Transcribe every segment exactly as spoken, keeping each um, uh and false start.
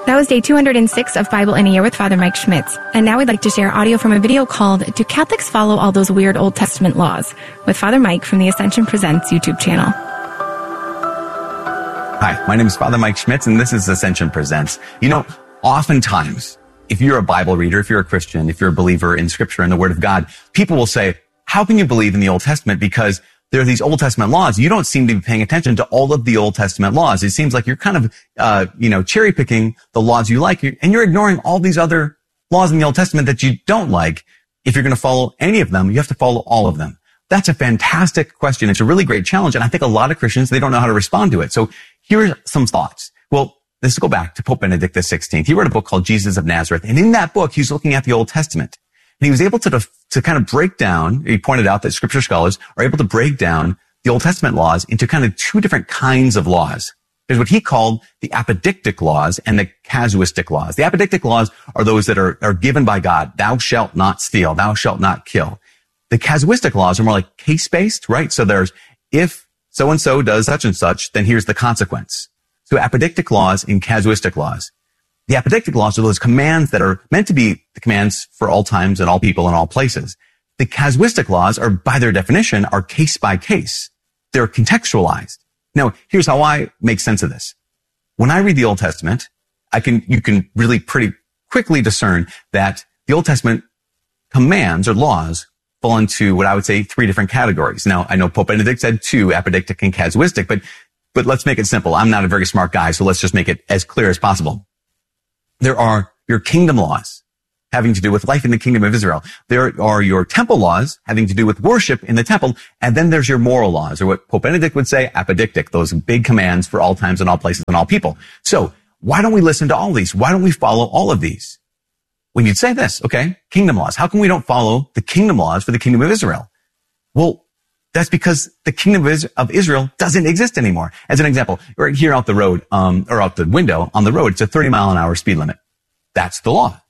That was day two hundred six of Bible in a Year with Father Mike Schmitz. And now we'd like to share audio from a video called Do Catholics Follow All Those Weird Old Testament Laws? With Father Mike from the Ascension Presents YouTube channel. Hi, my name is Father Mike Schmitz, and this is Ascension Presents. You know, oftentimes, if you're a Bible reader, if you're a Christian, if you're a believer in Scripture and the Word of God, people will say, how can you believe in the Old Testament? Because there are these Old Testament laws. You don't seem to be paying attention to all of the Old Testament laws. It seems like you're kind of, uh, you know, cherry picking the laws you like, and you're ignoring all these other laws in the Old Testament that you don't like. If you're going to follow any of them, you have to follow all of them. That's a fantastic question. It's a really great challenge. And I think a lot of Christians, they don't know how to respond to it. So here are some thoughts. Well, let's go back to Pope Benedict the sixteenth. He wrote a book called Jesus of Nazareth. And in that book, he's looking at the Old Testament. And he was able to, to kind of break down, he pointed out that Scripture scholars are able to break down the Old Testament laws into kind of two different kinds of laws. There's what he called the apodictic laws and the casuistic laws. The apodictic laws are those that are, are given by God. Thou shalt not steal. Thou shalt not kill. The casuistic laws are more like case-based, right? So there's, if so-and-so does such and such, then here's the consequence. So apodictic laws and casuistic laws. The apodictic laws are those commands that are meant to be the commands for all times and all people and all places. The casuistic laws are, by their definition, are case by case. They're contextualized. Now, here's how I make sense of this. When I read the Old Testament, I can, you can really pretty quickly discern that the Old Testament commands or laws fall into what I would say three different categories. Now, I know Pope Benedict said two, apodictic and casuistic, but, but let's make it simple. I'm not a very smart guy, so let's just make it as clear as possible. There are your kingdom laws having to do with life in the kingdom of Israel. There are your temple laws having to do with worship in the temple. And then there's your moral laws, or what Pope Benedict would say, apodictic, those big commands for all times and all places and all people. So why don't we listen to all these? Why don't we follow all of these? When you'd say this, okay, kingdom laws. How come we don't follow the kingdom laws for the kingdom of Israel? Well, that's because the kingdom of Israel doesn't exist anymore. As an example, right here out the road, um, or out the window on the road, it's a thirty mile an hour speed limit. That's the law.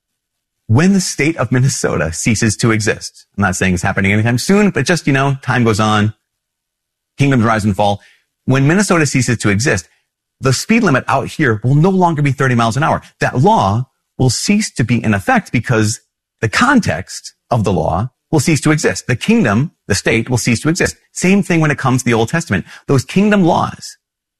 When the state of Minnesota ceases to exist, I'm not saying it's happening anytime soon, but just, you know, time goes on, kingdoms rise and fall. When Minnesota ceases to exist, the speed limit out here will no longer be thirty miles an hour. That law will cease to be in effect because the context of the law will cease to exist. The kingdom, the state, will cease to exist. Same thing when it comes to the Old Testament. Those kingdom laws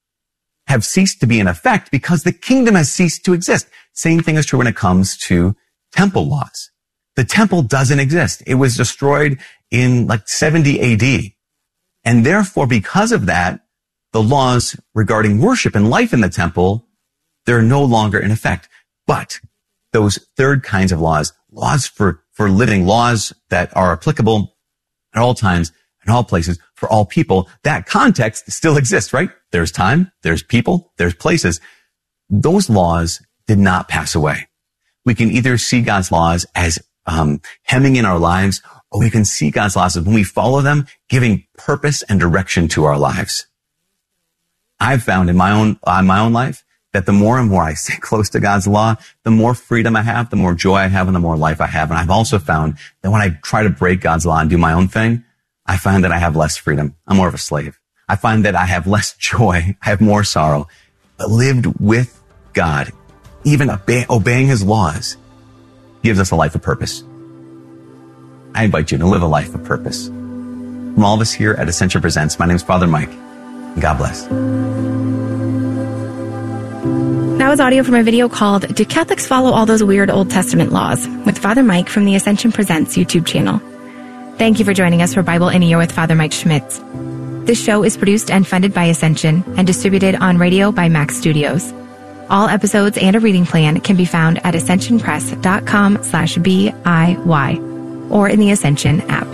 have ceased to be in effect because the kingdom has ceased to exist. Same thing is true when it comes to temple laws. The temple doesn't exist. It was destroyed in like seventy A D. And therefore, because of that, the laws regarding worship and life in the temple, they're no longer in effect. But those third kinds of laws, laws for, for living, laws that are applicable at all times and all places for all people, that context still exists, right? There's time, there's people, there's places. Those laws did not pass away. We can either see God's laws as um, hemming in our lives, or we can see God's laws as, when we follow them, giving purpose and direction to our lives. I've found in my own uh, my own life that the more and more I stay close to God's law, the more freedom I have, the more joy I have, and the more life I have. And I've also found that when I try to break God's law and do my own thing, I find that I have less freedom. I'm more of a slave. I find that I have less joy. I have more sorrow. But lived with God, even obe- obeying his laws, gives us a life of purpose. I invite you to live a life of purpose. From all of us here at Ascension Presents, my name is Father Mike. And God bless. That was audio from a video called Do Catholics Follow All Those Weird Old Testament Laws? With Father Mike from the Ascension Presents YouTube channel. Thank you for joining us for Bible in a Year with Father Mike Schmitz. This show is produced and funded by Ascension and distributed on radio by Max Studios. All episodes and a reading plan can be found at ascensionpress.com slash BIY or in the Ascension app.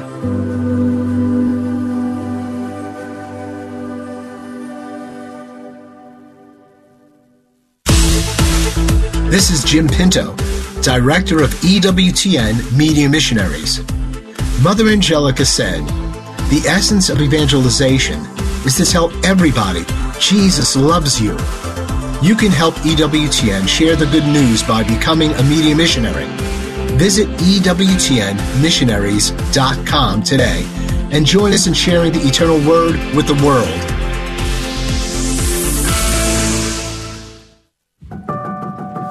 This is Jim Pinto, Director of E W T N Media Missionaries. Mother Angelica said, "The essence of evangelization is to tell everybody Jesus loves you." You can help E W T N share the good news by becoming a media missionary. Visit E W T N missionaries dot com today and join us in sharing the eternal word with the world.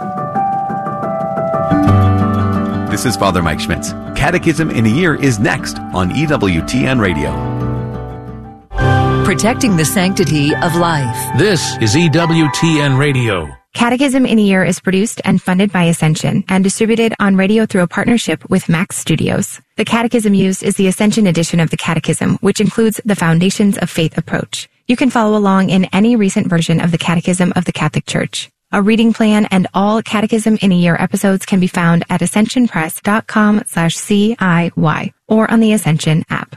this is Father Mike Schmitz. Catechism in a Year is next on E W T N Radio. Protecting the sanctity of life. This is E W T N Radio. Catechism in a Year is produced and funded by Ascension and distributed on radio through a partnership with Max Studios. The catechism used is the Ascension edition of the Catechism, which includes the Foundations of Faith approach. You can follow along in any recent version of the Catechism of the Catholic Church. A reading plan and all Catechism in a Year episodes can be found at ascensionpress.com slash CIY or on the Ascension app.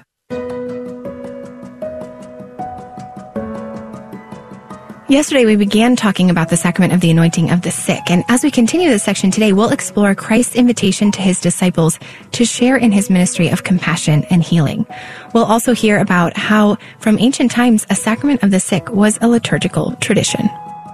Yesterday, we began talking about the sacrament of the anointing of the sick, and as we continue this section today, we'll explore Christ's invitation to his disciples to share in his ministry of compassion and healing. We'll also hear about how, from ancient times, a sacrament of the sick was a liturgical tradition.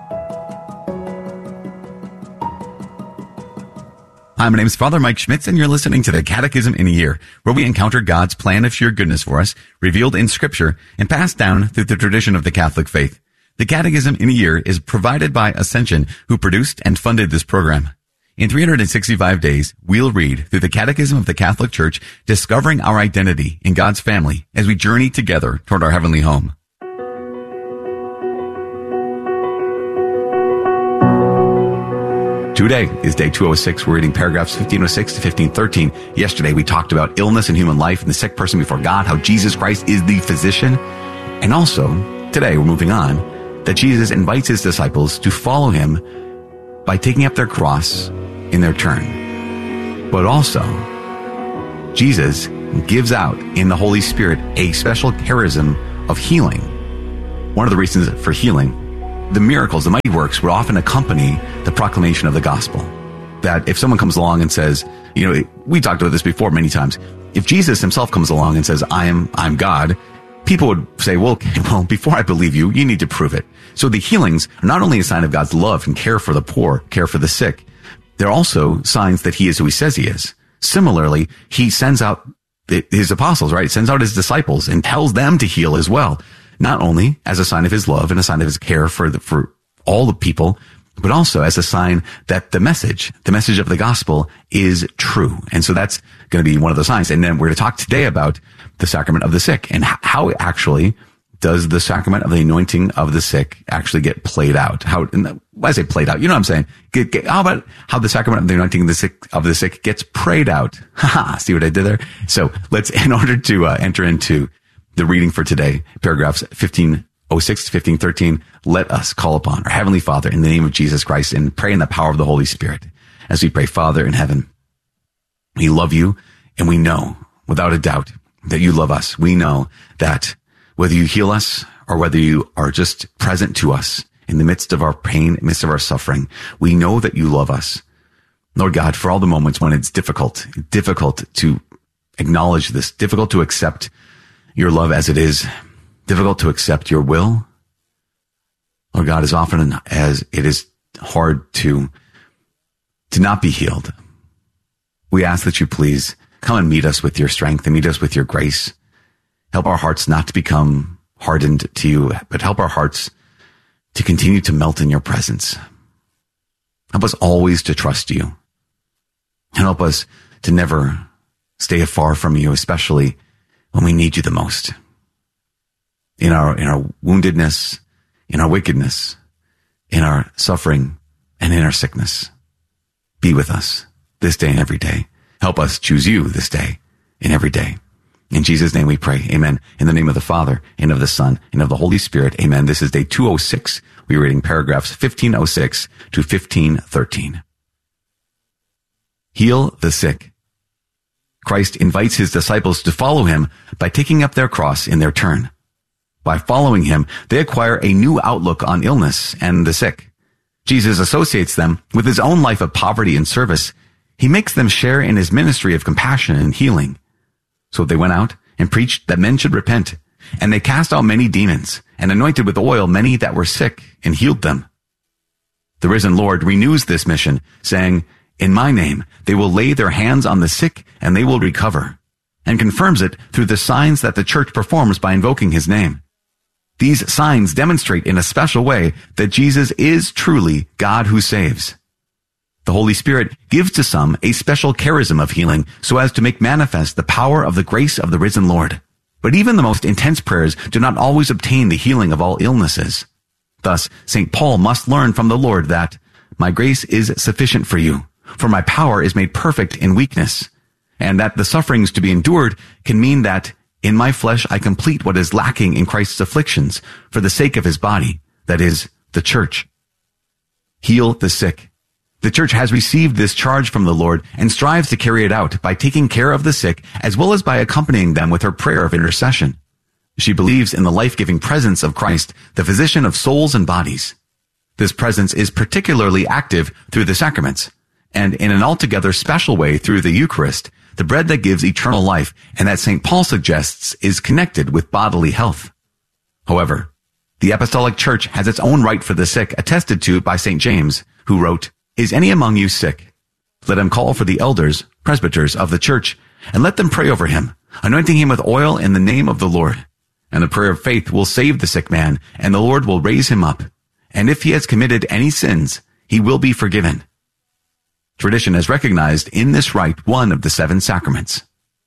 Hi, my name is Father Mike Schmitz, and you're listening to the Catechism in a Year, where we encounter God's plan of sheer goodness for us, revealed in Scripture, and passed down through the tradition of the Catholic faith. The Catechism in a Year is provided by Ascension, who produced and funded this program. In three hundred sixty-five days, we'll read through the Catechism of the Catholic Church, discovering our identity in God's family as we journey together toward our heavenly home. Today is day two oh six. We're reading paragraphs fifteen oh six to fifteen thirteen. Yesterday, we talked about illness and human life and the sick person before God, how Jesus Christ is the physician. And also, today, we're moving on, that Jesus invites his disciples to follow him by taking up their cross in their turn. But also, Jesus gives out in the Holy Spirit a special charism of healing. One of the reasons for healing, the miracles, the mighty works would often accompany the proclamation of the gospel. That if someone comes along and says, you know, we talked about this before many times, if Jesus himself comes along and says, I am, I'm God, people would say, well, okay, well, before I believe you, you need to prove it. So the healings are not only a sign of God's love and care for the poor, care for the sick, they're also signs that he is who he says he is. Similarly, he sends out his apostles, right? Sends out his disciples and tells them to heal as well. Not only as a sign of his love and a sign of his care for the, for all the people, but also as a sign that the message, the message of the gospel is true. And so that's going to be one of the signs. And then we're going to talk today about the sacrament of the sick and how actually does the sacrament of the anointing of the sick actually get played out? How, when I say played out, you know what I'm saying? Get, get, how about how the sacrament of the anointing of the sick, of the sick gets prayed out? Haha, see what I did there? So let's, in order to uh, enter into the reading for today, paragraphs fifteen oh six to fifteen thirteen, let us call upon our Heavenly Father in the name of Jesus Christ and pray in the power of the Holy Spirit. As we pray, Father in heaven, we love you and we know without a doubt that you love us. We know that whether you heal us or whether you are just present to us in the midst of our pain, in the midst of our suffering, we know that you love us. Lord God, for all the moments when it's difficult, difficult to acknowledge this, difficult to accept your love as it is, difficult to accept your will, Lord God, as often as it is hard to, to not be healed, we ask that you please come and meet us with your strength and meet us with your grace. Help our hearts not to become hardened to you, but help our hearts to continue to melt in your presence. Help us always to trust you. And help us to never stay far from you, especially when we need you the most. In our, in our woundedness, in our wickedness, in our suffering, and in our sickness. Be with us this day and every day. Help us choose you this day and every day. In Jesus' name we pray. Amen. In the name of the Father, and of the Son, and of the Holy Spirit. Amen. This is day two oh six. We're reading paragraphs fifteen oh six to fifteen thirteen. Heal the sick. Christ invites his disciples to follow him by taking up their cross in their turn. By following him, they acquire a new outlook on illness and the sick. Jesus associates them with his own life of poverty and service. He makes them share in his ministry of compassion and healing. So they went out and preached that men should repent, and they cast out many demons and anointed with oil many that were sick and healed them. The risen Lord renews this mission, saying, in my name, they will lay their hands on the sick and they will recover, and confirms it through the signs that the church performs by invoking his name. These signs demonstrate in a special way that Jesus is truly God who saves. The Holy Spirit gives to some a special charism of healing so as to make manifest the power of the grace of the risen Lord. But even the most intense prayers do not always obtain the healing of all illnesses. Thus, Saint Paul must learn from the Lord that, "My grace is sufficient for you, for my power is made perfect in weakness," and that the sufferings to be endured can mean that, "In my flesh I complete what is lacking in Christ's afflictions for the sake of his body," that is, the church. Heal the sick. The church has received this charge from the Lord and strives to carry it out by taking care of the sick as well as by accompanying them with her prayer of intercession. She believes in the life-giving presence of Christ, the physician of souls and bodies. This presence is particularly active through the sacraments, and in an altogether special way through the Eucharist, the bread that gives eternal life and that Saint Paul suggests is connected with bodily health. However, the Apostolic Church has its own right for the sick attested to by Saint James, who wrote, "Is any among you sick? Let him call for the elders, presbyters of the church, and let them pray over him, anointing him with oil in the name of the Lord. And the prayer of faith will save the sick man, and the Lord will raise him up. And if he has committed any sins, he will be forgiven." Tradition has recognized in this rite one of the seven sacraments.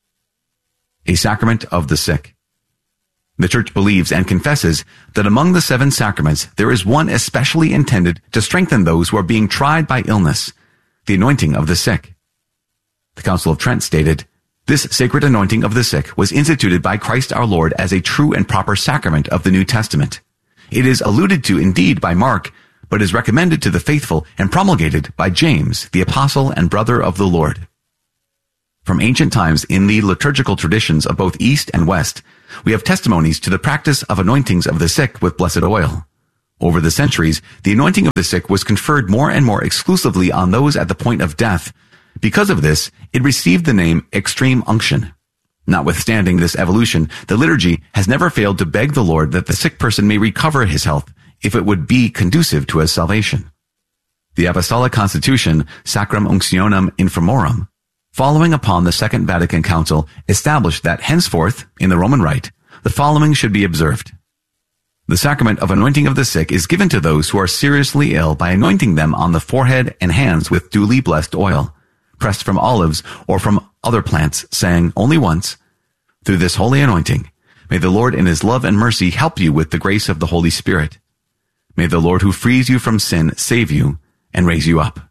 A sacrament of the sick. The Church believes and confesses that among the seven sacraments, there is one especially intended to strengthen those who are being tried by illness, the anointing of the sick. The Council of Trent stated, "This sacred anointing of the sick was instituted by Christ our Lord as a true and proper sacrament of the New Testament. It is alluded to indeed by Mark, but is recommended to the faithful and promulgated by James, the apostle and brother of the Lord." From ancient times in the liturgical traditions of both East and West, we have testimonies to the practice of anointings of the sick with blessed oil. Over the centuries, the anointing of the sick was conferred more and more exclusively on those at the point of death. Because of this, it received the name extreme unction. Notwithstanding this evolution, the liturgy has never failed to beg the Lord that the sick person may recover his health if it would be conducive to his salvation. The Apostolic Constitution, Sacram Unctionem Infirmorum, following upon the Second Vatican Council, established that henceforth, in the Roman Rite, the following should be observed. The sacrament of anointing of the sick is given to those who are seriously ill by anointing them on the forehead and hands with duly blessed oil, pressed from olives or from other plants, saying only once, "Through this holy anointing, may the Lord in his love and mercy help you with the grace of the Holy Spirit. May the Lord who frees you from sin save you and raise you up."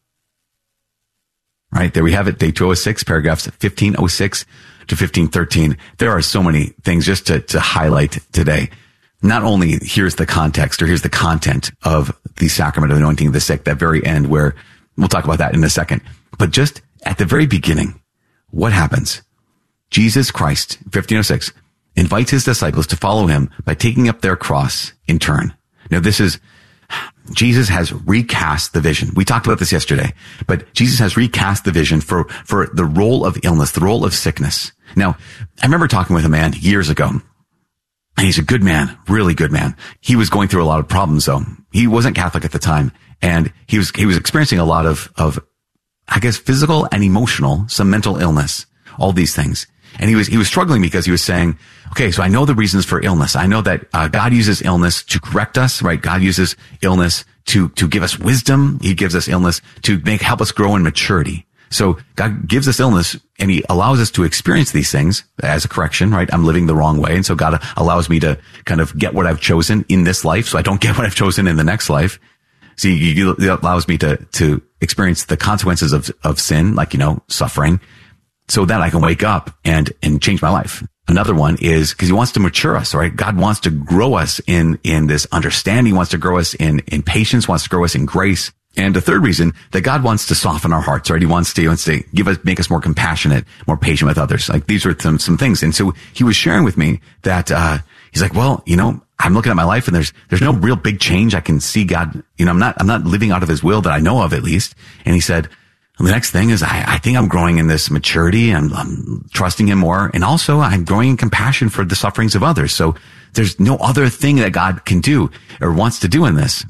Right, there we have it, day two oh six, paragraphs fifteen oh six to fifteen thirteen. There are so many things just to, to highlight today. Not only here's the context or here's the content of the sacrament of anointing of the sick, that very end where we'll talk about that in a second, but just at the very beginning, what happens? Jesus Christ, fifteen oh six, invites his disciples to follow him by taking up their cross in turn. Now this is, Jesus has recast the vision. We talked about this yesterday, but Jesus has recast the vision for, for the role of illness, the role of sickness. Now, I remember talking with a man years ago, and he's a good man, really good man. He was going through a lot of problems though. He wasn't Catholic at the time, and he was, he was experiencing a lot of, of, I guess, physical and emotional, some mental illness, all these things. And he was, he was struggling because he was saying, okay, so I know the reasons for illness. I know that uh, God uses illness to correct us, right? God uses illness to, to give us wisdom. He gives us illness to make, help us grow in maturity. So God gives us illness and he allows us to experience these things as a correction, right? I'm living the wrong way. And so God allows me to kind of get what I've chosen in this life so I don't get what I've chosen in the next life. See, so he allows me to, to experience the consequences of, of sin, like, you know, suffering, so that I can wake up and, and change my life. Another one is because he wants to mature us, right? God wants to grow us in, in this understanding, wants to grow us in, in patience, wants to grow us in grace. And the third reason that God wants to soften our hearts, right? He wants to, he wants to give us, make us more compassionate, more patient with others. Like these are some, some things. And so he was sharing with me that, uh, he's like, well, you know, I'm looking at my life and there's, there's no real big change. I can see God, you know, I'm not, I'm not living out of his will that I know of at least. And he said, the next thing is I, I think I'm growing in this maturity and I'm trusting him more. And also I'm growing in compassion for the sufferings of others. So there's no other thing that God can do or wants to do in this.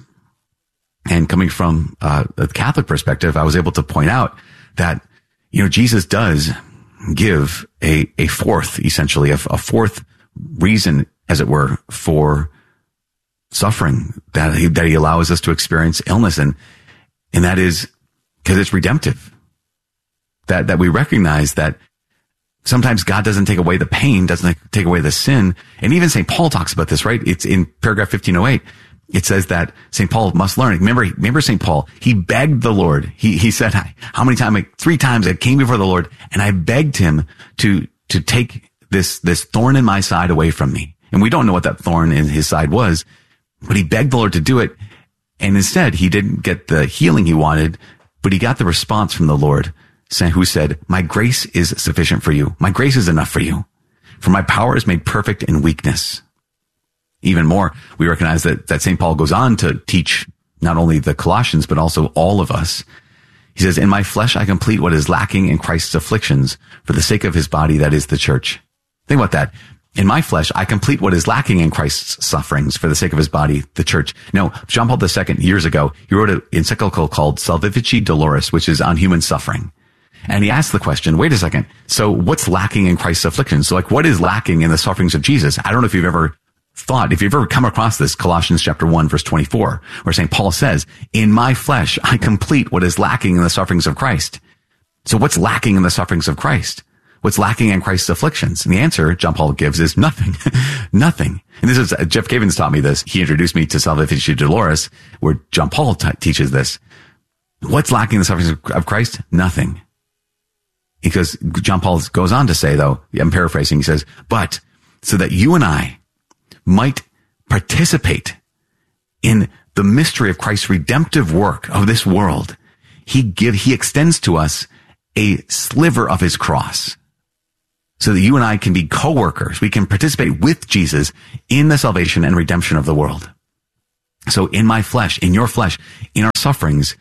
And coming from uh, a Catholic perspective, I was able to point out that, you know, Jesus does give a, a fourth, essentially a, a fourth reason, as it were, for suffering, that he, that he allows us to experience illness. And, and that is because it's redemptive. That, that we recognize that sometimes God doesn't take away the pain, doesn't take away the sin. And even Saint Paul talks about this, right? It's in paragraph fifteen oh eight. It says that Saint Paul must learn. Remember, remember Saint Paul, he begged the Lord. He, he said, how many times? Three times I came before the Lord and I begged him to, to take this, this thorn in my side away from me. And we don't know what that thorn in his side was, but he begged the Lord to do it. And instead he didn't get the healing he wanted, but he got the response from the Lord, who said, my grace is sufficient for you. My grace is enough for you. For my power is made perfect in weakness. Even more, we recognize that, that Saint Paul goes on to teach not only the Colossians, but also all of us. He says, in my flesh, I complete what is lacking in Christ's afflictions for the sake of his body, that is the church. Think about that. In my flesh, I complete what is lacking in Christ's sufferings for the sake of his body, the church. Now, John Paul the Second, years ago, he wrote an encyclical called Salvifici Doloris, which is on human suffering. And he asked the question, wait a second, so what's lacking in Christ's afflictions? So like, what is lacking in the sufferings of Jesus? I don't know if you've ever thought, if you've ever come across this, Colossians chapter one, verse twenty-four, where Saint Paul says, in my flesh, I complete what is lacking in the sufferings of Christ. So what's lacking in the sufferings of Christ? What's lacking in Christ's afflictions? And the answer John Paul gives is nothing. Nothing. And this is, Jeff Cavins taught me this. He introduced me to Salvifici Doloris, where John Paul t- teaches this. What's lacking in the sufferings of Christ? Nothing. Because John Paul goes on to say, though, I'm paraphrasing, he says, but so that you and I might participate in the mystery of Christ's redemptive work of this world, he give, he extends to us a sliver of his cross so that you and I can be co-workers. We can participate with Jesus in the salvation and redemption of the world. So in my flesh, in your flesh, in our sufferings,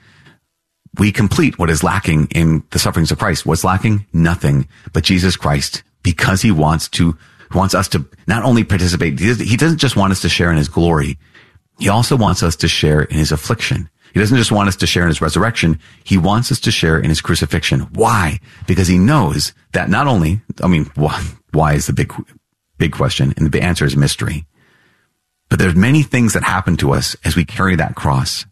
we complete what is lacking in the sufferings of Christ. What's lacking? Nothing but Jesus Christ, because he wants to, wants us to not only participate, he doesn't just want us to share in his glory. He also wants us to share in his affliction. He doesn't just want us to share in his resurrection. He wants us to share in his crucifixion. Why? Because he knows that not only, I mean, why, why is the big, big question, and the answer is mystery. But there's many things that happen to us as we carry that cross.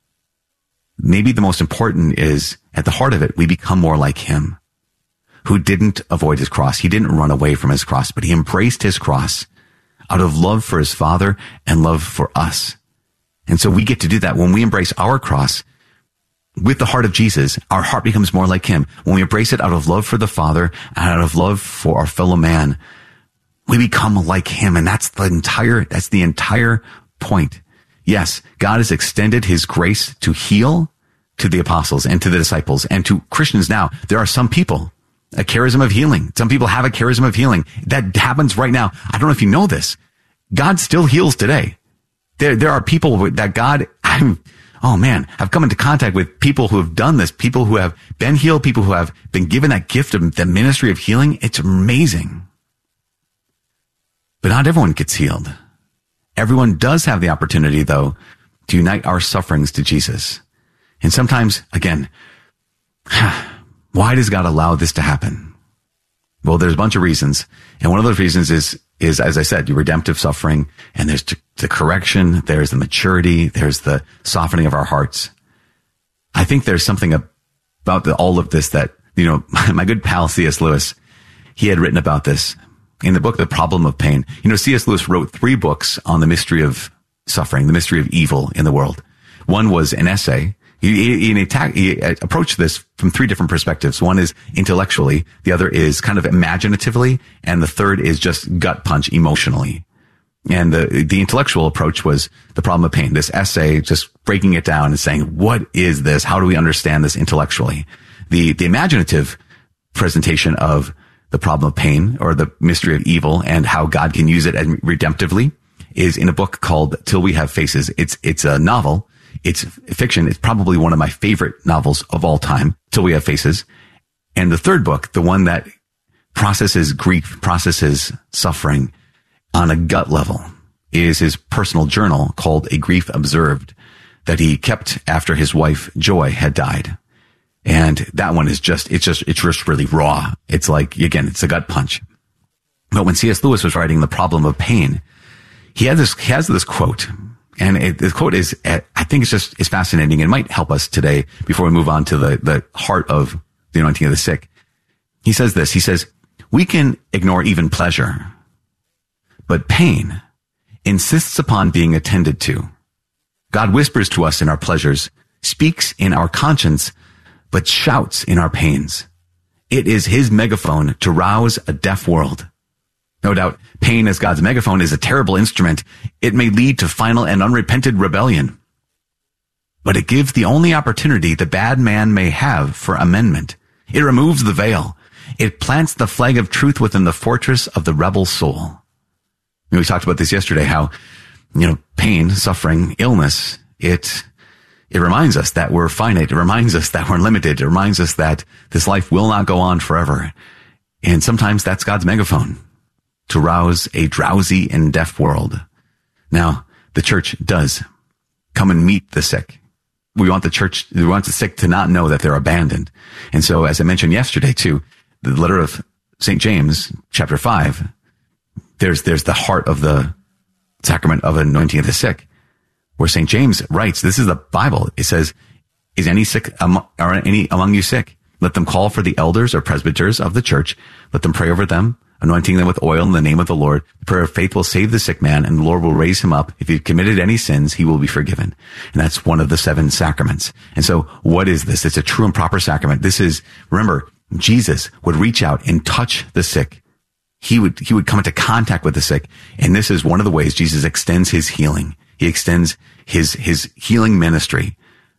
Maybe the most important is, at the heart of it, we become more like him, who didn't avoid his cross. He didn't run away from his cross, but he embraced his cross out of love for his Father and love for us. And so we get to do that. When we embrace our cross with the heart of Jesus, our heart becomes more like him. When we embrace it out of love for the Father and out of love for our fellow man, we become like him. And that's the entire, that's the entire point. Yes, God has extended his grace to heal to the apostles and to the disciples and to Christians now. There are some people, a charism of healing. Some people have a charism of healing. That happens right now. I don't know if you know this. God still heals today. There, there are people that God, I'm, oh man, I've come into contact with people who have done this, people who have been healed, people who have been given that gift of the ministry of healing. It's amazing. But not everyone gets healed. Everyone does have the opportunity, though, to unite our sufferings to Jesus. And sometimes, again, why does God allow this to happen? Well, there's a bunch of reasons. And one of those reasons is, is, as I said, your redemptive suffering, and there's the correction, there's the maturity, there's the softening of our hearts. I think there's something about the, all of this that, you know, my good pal C S Lewis, he had written about this in the book, The Problem of Pain. You know, C S Lewis wrote three books on the mystery of suffering, the mystery of evil in the world. One was an essay. He, he, he, attack, he approached this from three different perspectives. One is intellectually, the other is kind of imaginatively, and the third is just gut punch emotionally. And the, the intellectual approach was The Problem of Pain. This essay, just breaking it down and saying, what is this? How do we understand this intellectually? The, the imaginative presentation of The Problem of Pain, or the mystery of evil, and how God can use it redemptively, is in a book called Till We Have Faces. It's, it's a novel. It's fiction. It's probably one of my favorite novels of all time, Till We Have Faces. And the third book, the one that processes grief, processes suffering on a gut level, is his personal journal called A Grief Observed, that he kept after his wife, Joy, had died. And that one is just, it's just, it's just really raw. It's like, again, it's a gut punch. But when C S Lewis was writing The Problem of Pain, he had this, he has this quote. And it, the quote is, I think it's just, it's fascinating. It might help us today before we move on to the, the heart of the anointing of the sick. He says this, he says, we can ignore even pleasure, but pain insists upon being attended to. God whispers to us in our pleasures, speaks in our conscience, but shouts in our pains. It is his megaphone to rouse a deaf world. No doubt, pain as God's megaphone is a terrible instrument. It may lead to final and unrepented rebellion. But it gives the only opportunity the bad man may have for amendment. It removes the veil. It plants the flag of truth within the fortress of the rebel soul. We talked about this yesterday, how, you know, pain, suffering, illness, it, it reminds us that we're finite. It reminds us that we're limited. It reminds us that this life will not go on forever. And sometimes that's God's megaphone to rouse a drowsy and deaf world. Now, the church does come and meet the sick. We want the church, we want the sick to not know that they're abandoned. And so, as I mentioned yesterday too, the letter of Saint James, chapter five, there's, there's the heart of the sacrament of anointing of the sick, where Saint James writes, this is the Bible. It says, is any sick, um, are any among you sick? Let them call for the elders or presbyters of the church. Let them pray over them, anointing them with oil in the name of the Lord. The prayer of faith will save the sick man, and the Lord will raise him up. If he committed any sins, he will be forgiven. And that's one of the seven sacraments. And so what is this? It's a true and proper sacrament. This is, remember, Jesus would reach out and touch the sick. He would, he would come into contact with the sick. And this is one of the ways Jesus extends his healing. He extends his, his healing ministry,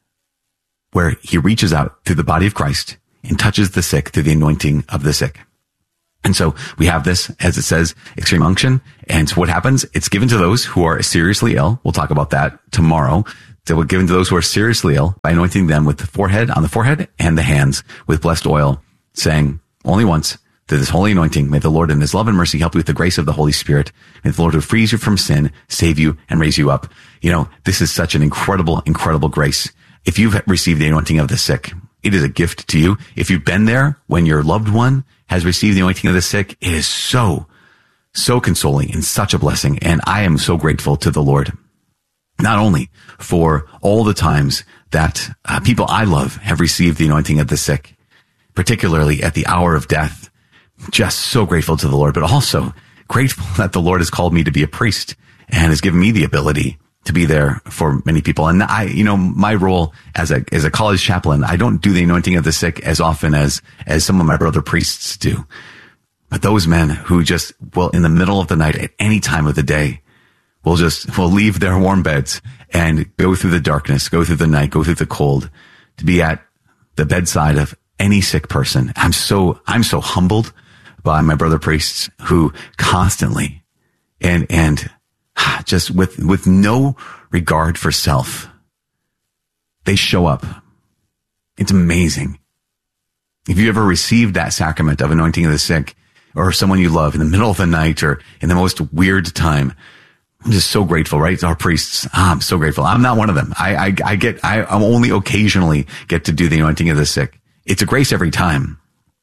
where he reaches out through the body of Christ and touches the sick through the anointing of the sick. And so we have this, as it says, extreme unction. And so what happens? It's given to those who are seriously ill. We'll talk about that tomorrow. So we're given to those who are seriously ill by anointing them with the forehead, on the forehead and the hands with blessed oil, saying only once, through this holy anointing, may the Lord in his love and mercy help you with the grace of the Holy Spirit. May the Lord who frees you from sin, save you and raise you up. You know, this is such an incredible, incredible grace. If you've received the anointing of the sick, it is a gift to you. If you've been there when your loved one has received the anointing of the sick, it is so, so consoling and such a blessing. And I am so grateful to the Lord, not only for all the times that uh, people I love have received the anointing of the sick, particularly at the hour of death. Just so grateful to the Lord, but also grateful that the Lord has called me to be a priest and has given me the ability to be there for many people. And I, you know, my role as a, as a college chaplain, I don't do the anointing of the sick as often as, as some of my brother priests do. But those men who just will, in the middle of the night, at any time of the day, will just, will leave their warm beds and go through the darkness, go through the night, go through the cold to be at the bedside of any sick person. I'm so, I'm so humbled by my brother priests who constantly and, and just with, with no regard for self, they show up. It's amazing. If you ever received that sacrament of anointing of the sick or someone you love in the middle of the night or in the most weird time, I'm just so grateful, right? Our priests, ah, I'm so grateful. I'm not one of them. I, I, I get, I, I only occasionally get to do the anointing of the sick. It's a grace every time.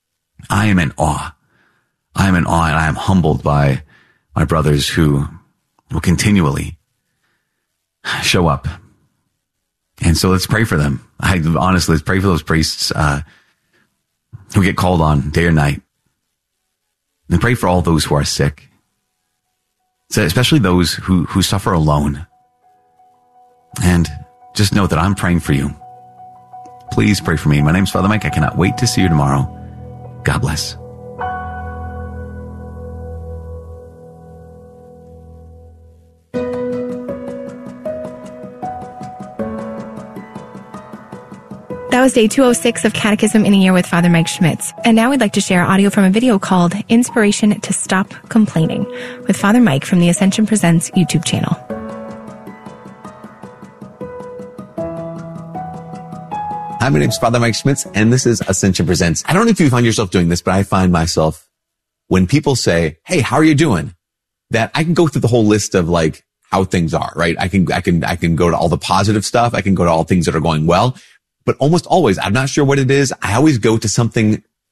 I am in awe. I am in awe and I am humbled by my brothers who will continually show up. And so let's pray for them. I honestly, let's pray for those priests, uh, who get called on day or night. And pray for all those who are sick. So especially those who, who suffer alone. And just know that I'm praying for you. Please pray for me. My name's Father Mike. I cannot wait to see you tomorrow. God bless. That was day two oh six of Catechism in a Year with Father Mike Schmitz. And now we'd like to share audio from a video called Inspiration to Stop Complaining with Father Mike from the Ascension Presents YouTube channel. Hi, my name's Father Mike Schmitz, and this is Ascension Presents. I don't know if you find yourself doing this, but I find myself, when people say, hey, how are you doing? That I can go through the whole list of like how things are, right? I can, I can, I can go to all the positive stuff. I can go to all things that are going well. But almost always, I'm not sure what it is. I always go to something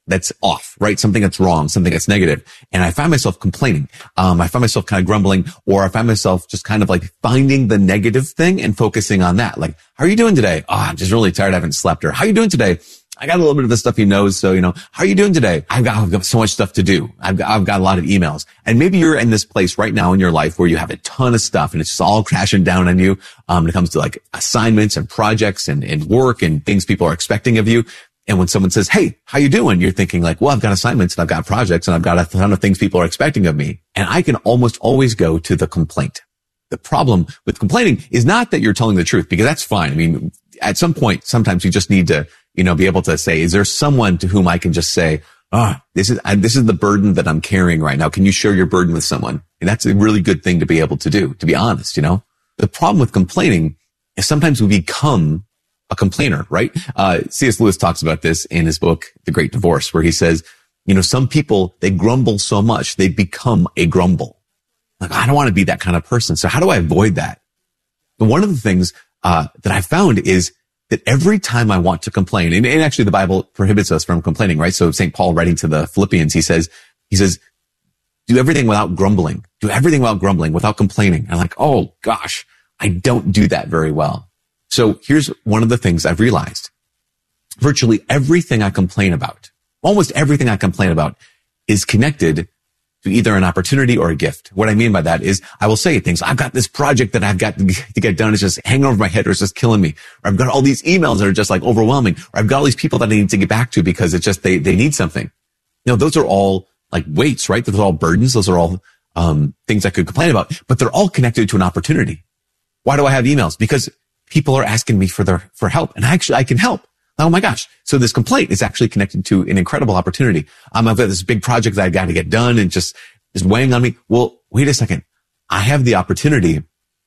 that's off, right? Something that's wrong, something that's negative. And I find myself complaining. Um, I find myself kind of grumbling, or I find myself just kind of like finding the negative thing and focusing on that. Like, how are you doing today? Oh, I'm just really tired. I haven't slept. Or how are you doing today? I got a little bit of the stuffy nose. So, you know, how are you doing today? I've got, I've got so much stuff to do. I've got, I've got a lot of emails. And maybe you're in this place right now in your life where you have a ton of stuff and it's just all crashing down on you. Um, when it comes to like assignments and projects and, and work and things people are expecting of you. And when someone says, hey, how you doing? You're thinking like, well, I've got assignments and I've got projects and I've got a ton of things people are expecting of me. And I can almost always go to the complaint. The problem with complaining is not that you're telling the truth, because that's fine. I mean, at some point, sometimes you just need to, you know, be able to say, is there someone to whom I can just say, ah, oh, this is, I, this is the burden that I'm carrying right now. Can you share your burden with someone? And that's a really good thing to be able to do, to be honest, you know. The problem with complaining is sometimes we become a complainer, right? Uh, C S Lewis talks about this in his book, The Great Divorce, where he says, you know, some people, they grumble so much, they become a grumble. Like, I don't want to be that kind of person. So how do I avoid that? And one of the things, uh, that I found is that every time I want to complain, and, and actually the Bible prohibits us from complaining, right? So Saint Paul writing to the Philippians, he says, he says, do everything without grumbling, do everything without grumbling, without complaining. And I'm like, oh gosh, I don't do that very well. So here's one of the things I've realized. Virtually everything I complain about, almost everything I complain about is connected to either an opportunity or a gift. What I mean by that is I will say things. I've got this project that I've got to get done. It's just hanging over my head, or it's just killing me. Or I've got all these emails that are just like overwhelming. Or I've got all these people that I need to get back to because it's just, they, they need something. You know, those are all like weights, right? Those are all burdens. Those are all, um, things I could complain about, but they're all connected to an opportunity. Why do I have emails? Because people are asking me for their, for help, and actually I can help. Oh my gosh. So this complaint is actually connected to an incredible opportunity. Um, I've got this big project that I've got to get done and just is weighing on me. Well, wait a second. I have the opportunity to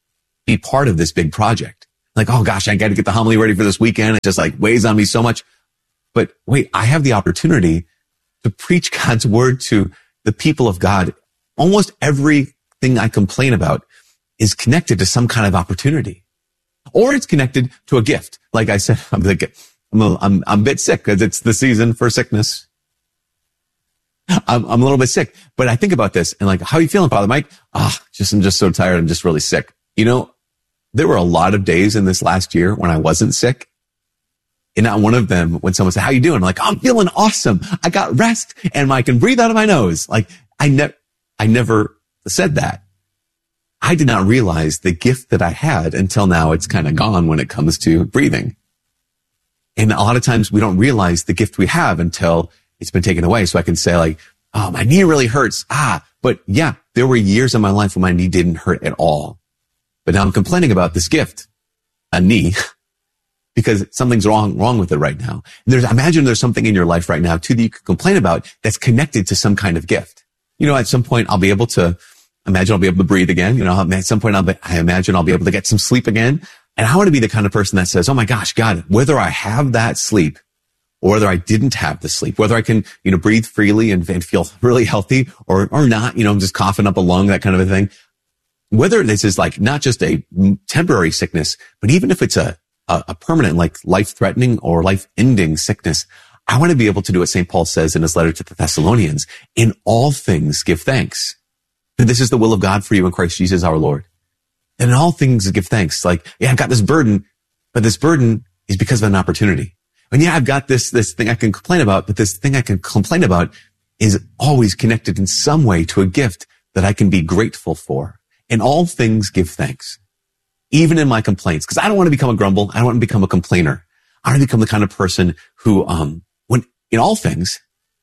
be part of this big project. Like, oh gosh, I got to get the homily ready for this weekend. It just like weighs on me so much. But wait, I have the opportunity to preach God's word to the people of God. Almost everything I complain about is connected to some kind of opportunity. Or it's connected to a gift. Like I said, I'm like, I'm a, I'm, I'm a bit sick because it's the season for sickness. I'm, I'm a little bit sick, but I think about this and like, how are you feeling, Father Mike? Ah, oh, just, I'm just so tired. I'm just really sick. You know, there were a lot of days in this last year when I wasn't sick. And not one of them, when someone said, how you doing? I'm like, oh, I'm feeling awesome. I got rest and I can breathe out of my nose. Like I never, I never said that. I did not realize the gift that I had until now. It's kind of gone when it comes to breathing. And a lot of times we don't realize the gift we have until it's been taken away. So I can say like, oh, my knee really hurts. Ah, but yeah, there were years in my life when my knee didn't hurt at all. But now I'm complaining about this gift, a knee, because something's wrong, wrong with it right now. And there's, imagine there's something in your life right now too that you could complain about that's connected to some kind of gift. You know, at some point I'll be able to Imagine I'll be able to breathe again. You know, at some point I'll be, I imagine I'll be able to get some sleep again. And I want to be the kind of person that says, oh my gosh, God, whether I have that sleep or whether I didn't have the sleep, whether I can, you know, breathe freely and, and feel really healthy or, or not, you know, I'm just coughing up a lung, that kind of a thing. Whether this is like not just a temporary sickness, but even if it's a, a, a permanent, like life threatening or life ending sickness, I want to be able to do what Saint Paul says in his letter to the Thessalonians. In all things, give thanks. This is the will of God for you in Christ Jesus our Lord. And in all things give thanks. Like, yeah, I've got this burden, but this burden is because of an opportunity. And yeah, I've got this, this thing I can complain about, but this thing I can complain about is always connected in some way to a gift that I can be grateful for. In all things give thanks. Even in my complaints. Because I don't want to become a grumble. I don't want to become a complainer. I want to become the kind of person who, um, when in all things,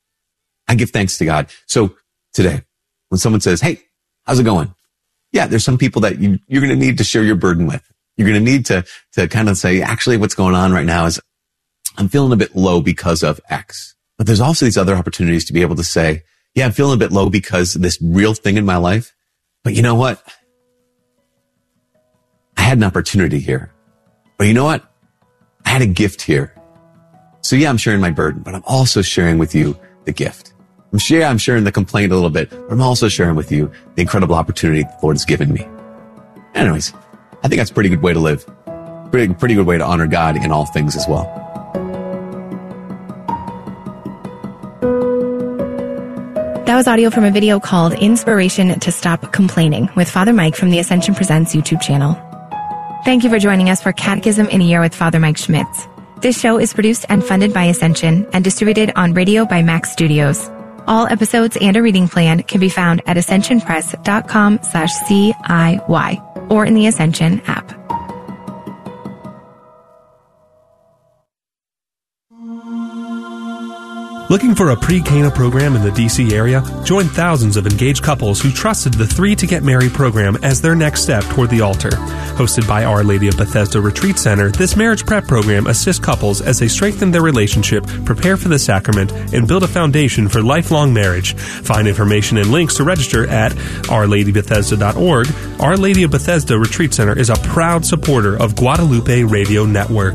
I give thanks to God. So today, when someone says, hey, how's it going? Yeah, there's some people that you, you're going to need to share your burden with. You're going to need to, to kind of say, actually, what's going on right now is I'm feeling a bit low because of X. But there's also these other opportunities to be able to say, yeah, I'm feeling a bit low because of this real thing in my life. But you know what? I had an opportunity here. But you know what? I had a gift here. So yeah, I'm sharing my burden, but I'm also sharing with you the gift. I'm sure I'm sharing the complaint a little bit, but I'm also sharing with you the incredible opportunity the Lord has given me. Anyways, I think that's a pretty good way to live. Pretty, pretty good way to honor God in all things as well. was audio from a video called Inspiration to Stop Complaining with Father Mike from the Ascension Presents YouTube channel. Thank you for joining us for Catechism in a Year with Father Mike Schmitz. This show is produced and funded by Ascension and distributed on radio by Max Studios. All episodes and a reading plan can be found at ascensionpress.com slash CIY or in the Ascension app. Looking for a pre-Cana program in the D C area? Join thousands of engaged couples who trusted the Three to Get Married program as their next step toward the altar. Hosted by Our Lady of Bethesda Retreat Center, this marriage prep program assists couples as they strengthen their relationship, prepare for the sacrament, and build a foundation for lifelong marriage. Find information and links to register at our lady bethesda dot org. Our Lady of Bethesda Retreat Center is a proud supporter of Guadalupe Radio Network.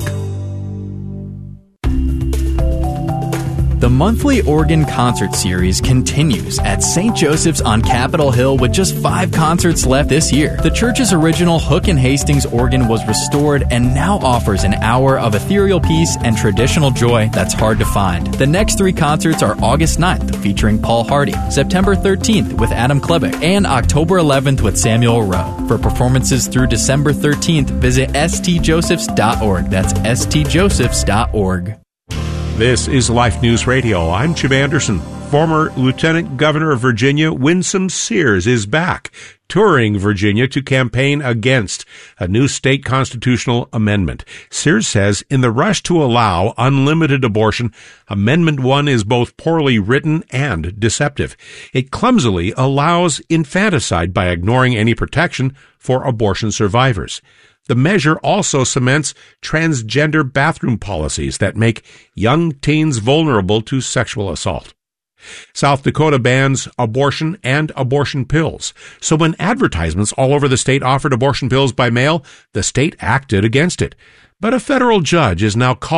The monthly organ concert series continues at Saint Joseph's on Capitol Hill with just five concerts left this year. The church's original Hook and Hastings organ was restored and now offers an hour of ethereal peace and traditional joy that's hard to find. The next three concerts are August ninth featuring Paul Hardy, September thirteenth with Adam Klebeck, and October eleventh with Samuel Rowe. For performances through December thirteenth, visit s t josephs dot org. That's s t josephs dot org. This is Life News Radio. I'm Jim Anderson. Former Lieutenant Governor of Virginia, Winsome Sears, is back, touring Virginia to campaign against a new state constitutional amendment. Sears says in the rush to allow unlimited abortion, Amendment one is both poorly written and deceptive. It clumsily allows infanticide by ignoring any protection for abortion survivors. The measure also cements transgender bathroom policies that make young teens vulnerable to sexual assault. South Dakota bans abortion and abortion pills. So when advertisements all over the state offered abortion pills by mail, the state acted against it. But a federal judge is now calling